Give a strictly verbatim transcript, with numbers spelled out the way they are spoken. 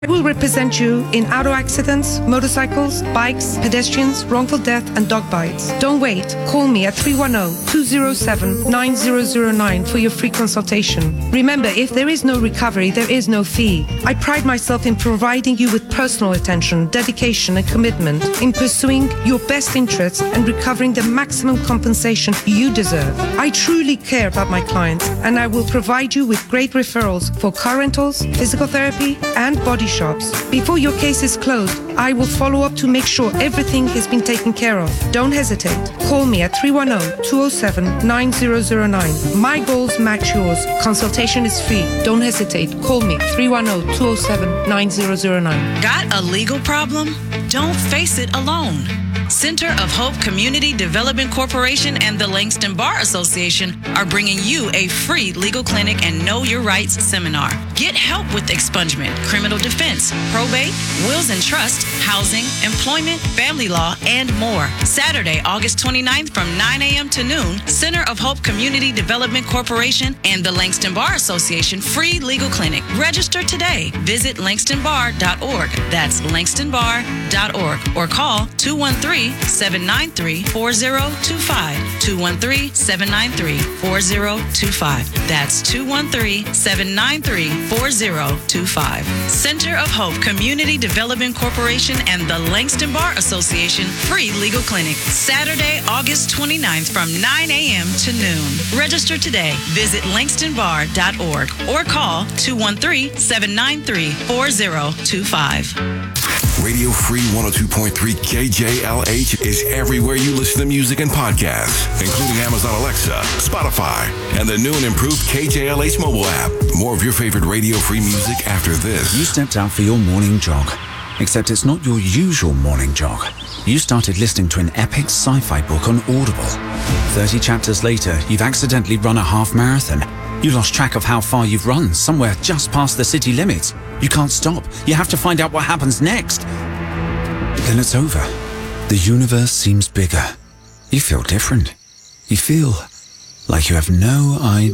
I will represent you in auto accidents, motorcycles, bikes, pedestrians, wrongful death, and dog bites. Don't wait. Call me at three one zero, two zero seven, nine zero zero nine for your free consultation. Remember, if there is no recovery, there is no fee. I pride myself in providing you with personal attention, dedication, and commitment in pursuing your best interests and recovering the maximum compensation you deserve. I truly care about my clients, and I will provide you with great referrals for car rentals, physical therapy, and body shops. Before your case is closed, I will follow up to make sure everything has been taken care of. Don't hesitate. Call me at three one zero, two zero seven, nine zero zero nine. My goals match yours. Consultation is free. Don't hesitate. Call me three one zero, two zero seven, nine zero zero nine. Got a legal problem? Don't face it alone. Center of Hope Community Development Corporation and the Langston Bar Association are bringing you a free legal clinic and Know Your Rights seminar. Get help with expungement, criminal defense, probate, wills and trust, housing, employment, family law, and more. Saturday, August twenty-ninth from nine a.m. to noon, Center of Hope Community Development Corporation and the Langston Bar Association free legal clinic. Register today. Visit langston bar dot org. That's langston bar dot org or call two one three, seven nine three, four zero two five. two one three, seven nine three, four zero two five. That's two one three, seven nine three, four zero two five. Center of Hope Community Development Corporation and the Langston Bar Association free legal clinic. Saturday, August twenty-ninth from nine a.m. to noon. Register today. Visit langston bar dot org or call two one three, seven nine three, four zero two five. Radio Free one oh two point three K J L H is everywhere you listen to music and podcasts, including Amazon Alexa, Spotify, and the new and improved K J L H mobile app. More of your favorite Radio Free music after this. You stepped out for your morning jog, except it's not your usual morning jog. You started listening to an epic sci-fi book on Audible. thirty chapters later, you've accidentally run a half marathon. You lost track of how far you've run, somewhere just past the city limits. You can't stop. You have to find out what happens next. Then it's over. The universe seems bigger. You feel different. You feel like you have no idea.